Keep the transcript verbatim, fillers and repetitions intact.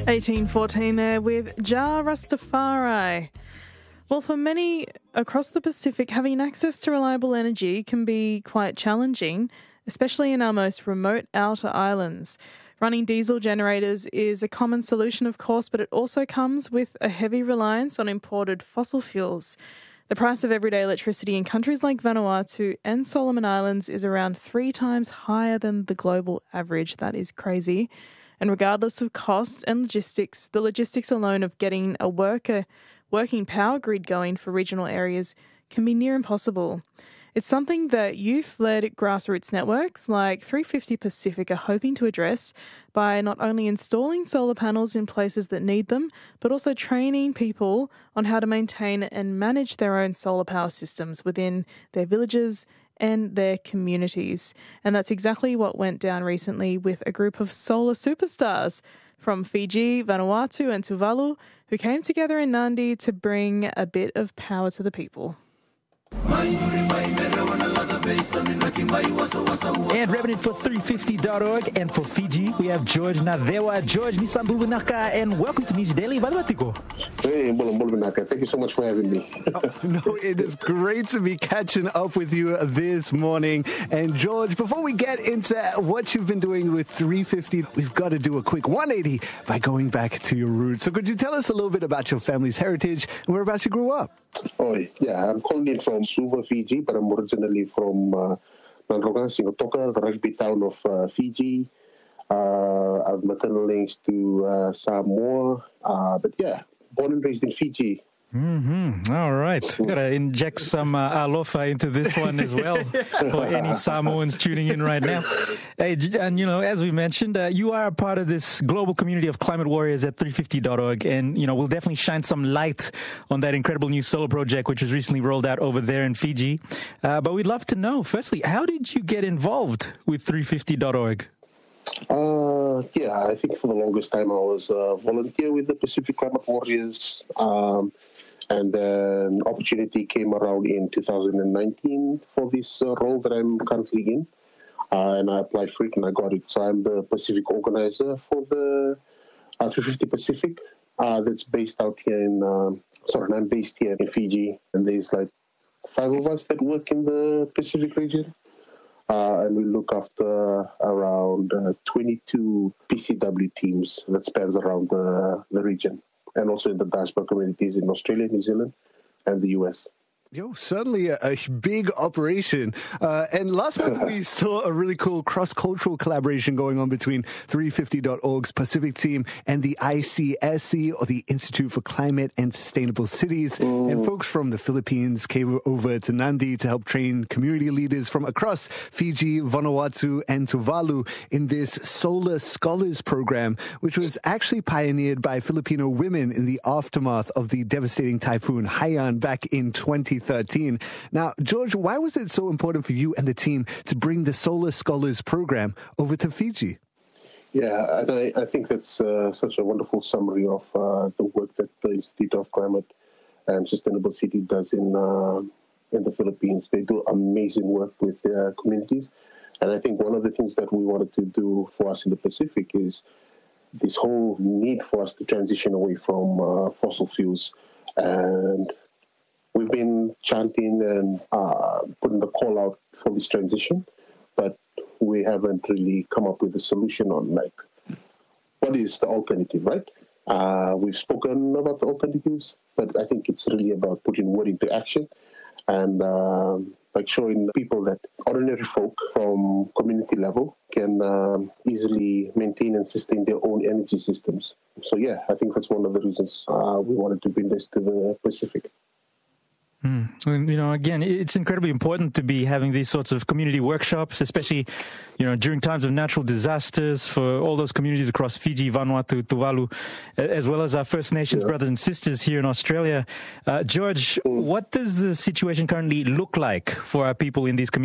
eighteen fourteen there with Jah Rastafari. Well, for many across the Pacific, having access to reliable energy can be quite challenging, especially in our most remote outer islands. Running diesel generators is a common solution, of course, but it also comes with a heavy reliance on imported fossil fuels. The price of everyday electricity in countries like Vanuatu and Solomon Islands is around three times higher than the global average. That is crazy. And regardless of cost and logistics, the logistics alone of getting a worker working power grid going for regional areas can be near impossible. It's something that youth-led grassroots networks like three fifty Pacific are hoping to address by not only installing solar panels in places that need them, but also training people on how to maintain and manage their own solar power systems within their villages and their communities. And that's exactly what went down recently with a group of solar superstars from Fiji, Vanuatu and Tuvalu who came together in Nadi to bring a bit of power to the people. And repping it for three fifty dot org and for Fiji, we have George Nadewa. George, Nisambu Naka, and welcome to Niche Daily. Hey, Naka. Thank you so much for having me. oh, no, it is great to be catching up with you this morning. And George, before we get into what you've been doing with three fifty, we've got to do a quick one eighty by going back to your roots. So could you tell us a little bit about your family's heritage and whereabouts you grew up? Oh, yeah, I'm calling in from Suva, Fiji, but I'm originally from uh, Nanroga, Singotoka, the rugby town of uh, Fiji. Uh, I have maternal links to uh, Samoa, uh, but yeah, born and raised in Fiji. Mm-hmm. All right. We've got to inject some uh, alofa into this one as well for any Samoans tuning in right now. Hey, and, you know, as we mentioned, uh, you are a part of this global community of climate warriors at three fifty dot org. And, you know, we'll definitely shine some light on that incredible new solar project, which was recently rolled out over there in Fiji. Uh, but we'd love to know, firstly, how did you get involved with three fifty dot org? Uh, yeah, I think for the longest time I was a volunteer with the Pacific Climate Warriors. Um, and then opportunity came around in two thousand nineteen for this uh, role that I'm currently in. Uh, and I applied for it and I got it. So I'm the Pacific organizer for the uh, three fifty Pacific uh, that's based out here in, um, sorry, I'm based here in Fiji. And there's like five of us that work in the Pacific region. Uh, and we look after around uh, twenty-two P C W teams that spans around the, the region, and also in the diaspora communities in Australia, New Zealand, and the U S. Yo, certainly a, a big operation. Uh, and last month we saw a really cool cross-cultural collaboration going on between three fifty dot org's Pacific team and the I C S C, or the Institute for Climate and Sustainable Cities. Mm. And folks from the Philippines came over to Nadi to help train community leaders from across Fiji, Vanuatu, and Tuvalu in this Solar Scholars Program, which was actually pioneered by Filipino women in the aftermath of the devastating typhoon Haiyan back in twenty thirteen. Now, George, why was it so important for you and the team to bring the Solar Scholars Program over to Fiji? Yeah, and I, I think that's uh, such a wonderful summary of uh, the work that the Institute of Climate and Sustainable City does in uh, in the Philippines. They do amazing work with their communities. And I think one of the things that we wanted to do for us in the Pacific is this whole need for us to transition away from uh, fossil fuels. And we've been chanting and uh, putting the call out for this transition, but we haven't really come up with a solution on, like, what is the alternative, right? Uh, we've spoken about the alternatives, but I think it's really about putting word into action and um, like showing people that ordinary folk from community level can um, easily maintain and sustain their own energy systems. So yeah, I think that's one of the reasons uh, we wanted to bring this to the Pacific. Mm. You know, again, it's incredibly important to be having these sorts of community workshops, especially, you know, during times of natural disasters for all those communities across Fiji, Vanuatu, Tuvalu, as well as our First Nations yeah. brothers and sisters here in Australia. Uh, George, mm. what does the situation currently look like for our people in these communities?